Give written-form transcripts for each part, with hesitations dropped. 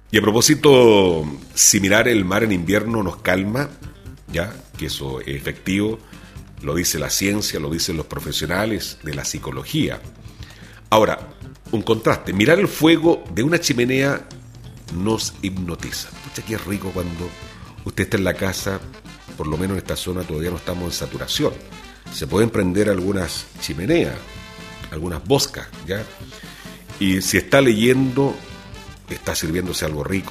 Y a propósito, si mirar el mar en invierno nos calma, ya, que eso es efectivo, lo dice la ciencia, lo dicen los profesionales de la psicología. Ahora, un contraste, mirar el fuego de una chimenea nos hipnotiza. Pucha, qué rico cuando usted está en la casa, por lo menos en esta zona todavía no estamos en saturación. Se pueden prender algunas chimeneas, algunas boscas, ¿ya? Y si está leyendo, está sirviéndose algo rico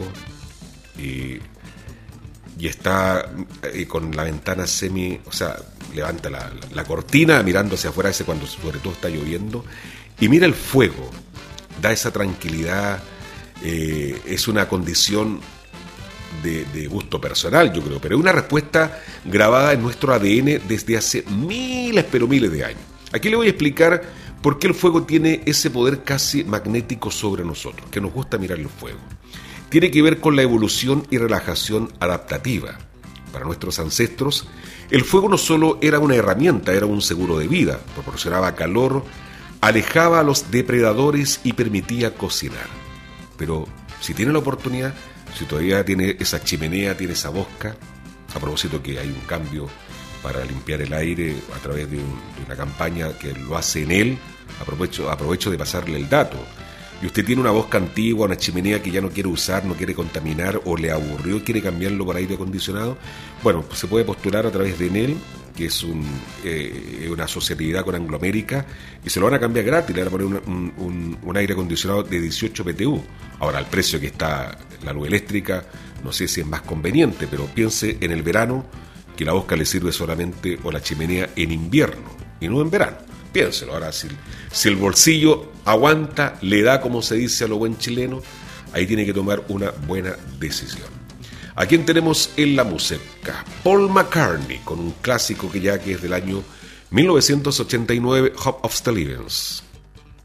y está con la ventana o sea, levanta la cortina mirando hacia afuera, ese cuando sobre todo está lloviendo, y mira el fuego, da esa tranquilidad, es una condición de gusto personal, yo creo, pero es una respuesta grabada en nuestro ADN desde hace miles, pero miles de años. Aquí le voy a explicar por qué el fuego tiene ese poder casi magnético sobre nosotros, que nos gusta mirar el fuego. Tiene que ver con la evolución y relajación adaptativa. Para nuestros ancestros, el fuego no solo era una herramienta, era un seguro de vida, proporcionaba calor, alejaba a los depredadores y permitía cocinar. Pero si tiene la oportunidad, si todavía tiene esa chimenea, tiene esa bosca, a propósito que hay un cambio para limpiar el aire a través de una campaña que lo hace en él, aprovecho de pasarle el dato. Y usted tiene una bosca antigua, una chimenea que ya no quiere usar, no quiere contaminar o le aburrió y quiere cambiarlo por aire acondicionado, bueno, pues se puede postular a través de Enel, que es una asociatividad con Anglo America, y se lo van a cambiar gratis, le van a poner un aire acondicionado de 18 PTU. Ahora, al precio que está la luz eléctrica, no sé si es más conveniente, pero piense en el verano, que la bosca le sirve solamente, o la chimenea, en invierno, y no en verano. Piénselo. Ahora, si el bolsillo aguanta, le da, como se dice a lo buen chileno, ahí tiene que tomar una buena decisión. ¿A quién tenemos en la música? Paul McCartney, con un clásico que es del año 1989, Hope of the Living.